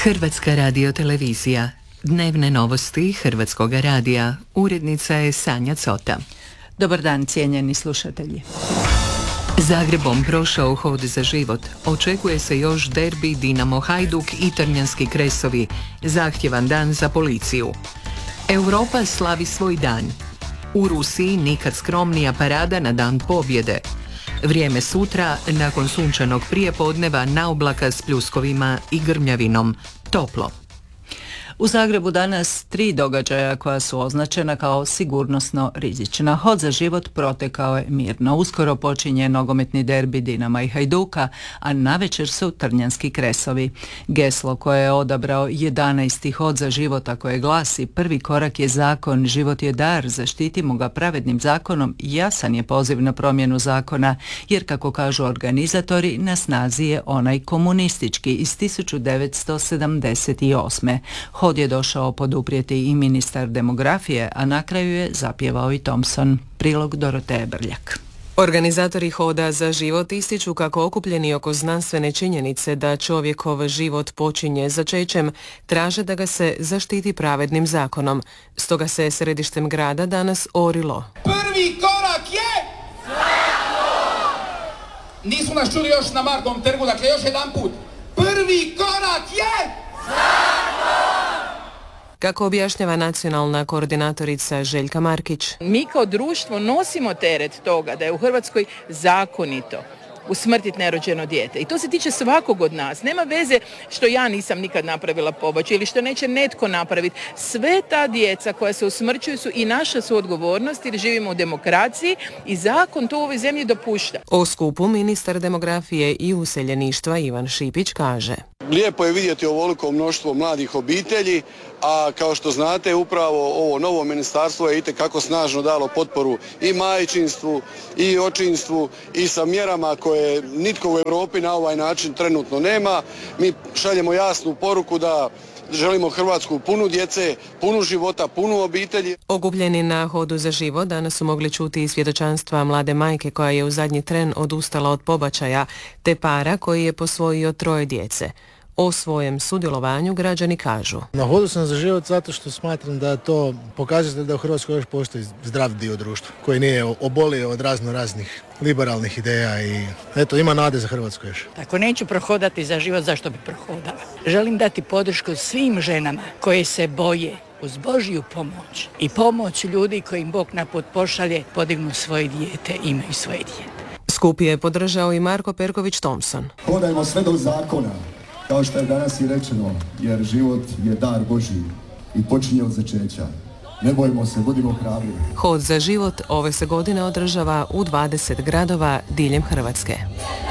Hrvatska radiotelevizija. Dnevne novosti Hrvatskoga radija. Urednica je Sanja Cota. Dobar dan, cijenjeni slušatelji. Zagrebom prošao hod za život. Očekuje se još derbi Dinamo Hajduk i Trnjanski Kresovi. Zahtjevan dan za policiju. Europa slavi svoj dan. U Rusiji nikad skromnija parada na dan pobjede. Vrijeme sutra, nakon sunčanog prijepodneva, naoblaka s pljuskovima i grmljavinom. Toplo. U Zagrebu danas 3 događaja koja su označena kao sigurnosno rizična. Hod za život protekao je mirno. Uskoro počinje nogometni derbi Dinama i Hajduka, a navečer su Trnjanski Kresovi. Geslo koje je odabrao 11. hod za život, a koje glasi: prvi korak je zakon, život je dar, zaštitimo ga pravednim zakonom, jasan je poziv na promjenu zakona, jer kako kažu organizatori, na snazi je onaj komunistički iz 1978. Hod je došao poduprijeti i ministar demografije, a na kraju je zapjevao i Thompson. Prilog Doroteje Brljak. Organizatori hoda za život ističu kako okupljeni oko znanstvene činjenice da čovjekov život počinje začećem, traže da ga se zaštiti pravednim zakonom. Stoga se središtem grada danas orilo. Prvi korak je... Nisu nas čuli još na Markovom trgu, dakle još jedan put. Prvi korak je... Kako objašnjava nacionalna koordinatorica Željka Markić. Mi kao društvo nosimo teret toga da je u Hrvatskoj zakonito usmrtiti nerođeno dijete. I to se tiče svakog od nas. Nema veze što ja nisam nikad napravila pobačaj ili što neće netko napraviti. Sve ta djeca koja se usmrćuju su i naša su odgovornost jer živimo u demokraciji i zakon to u ovoj zemlji dopušta. O skupu ministar demografije i useljeništva Ivan Šipić kaže: lijepo je vidjeti ovoliko mnoštvo mladih obitelji, a kao što znate upravo ovo novo ministarstvo je itekako snažno dalo potporu i majčinstvu i očinstvu i sa mjerama koje nitko u Europi na ovaj način trenutno nema. Mi šaljemo jasnu poruku da želimo Hrvatsku punu djece, punu života, punu obitelji. Okupljeni na hodu za život danas su mogli čuti i svjedočanstva mlade majke koja je u zadnji tren odustala od pobačaja, te para koji je posvojio 3 djece. O svojem sudjelovanju građani kažu: na hodu sam za život zato što smatram da to pokazuje da u Hrvatskoj još postoji zdrav dio društva koji nije obolio od raznih liberalnih ideja i eto, ima nade za Hrvatsku još. Ako neću prohodati za život, zašto bi prohodala? Želim dati podršku svim ženama koje se boje uz Božju pomoć i pomoć ljudi kojim Bog na put pošalje, podignu svoje dijete, imaju svoje dijete. Skup je podržao i Marko Perković Thompson. Hodajmo sve do zakona, kao što je danas i rečeno, jer život je dar Božji i počinje od začeća. Ne bojmo se, budimo hrabri. Hod za život ove se godine održava u 20 gradova diljem Hrvatske.